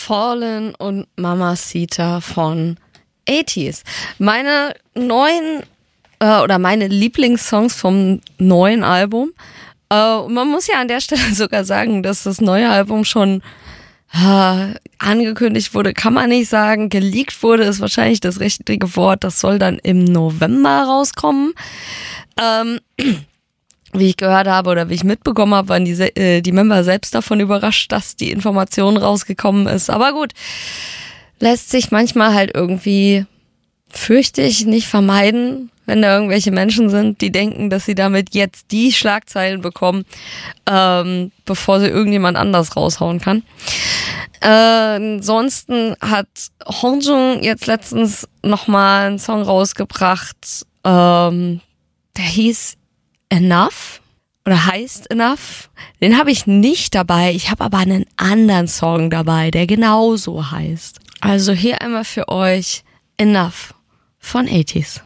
Fallen und Mamacita von 80s. Meine neuen meine Lieblingssongs vom neuen Album. Man muss ja an der Stelle sogar sagen, dass das neue Album schon angekündigt wurde, kann man nicht sagen. Geleakt wurde, ist wahrscheinlich das richtige Wort. Das soll dann im November rauskommen. Wie ich gehört habe oder wie ich mitbekommen habe, waren die Member selbst davon überrascht, dass die Information rausgekommen ist. Aber gut, lässt sich manchmal halt irgendwie, fürchte ich, nicht vermeiden, wenn da irgendwelche Menschen sind, die denken, dass sie damit jetzt die Schlagzeilen bekommen, bevor sie irgendjemand anders raushauen kann. Ansonsten hat Hongjoong jetzt letztens nochmal einen Song rausgebracht, der hieß Enough oder heißt Enough. Den habe ich nicht dabei, ich habe aber einen anderen Song dabei, der genauso heißt. Also hier einmal für euch Enough von 80s.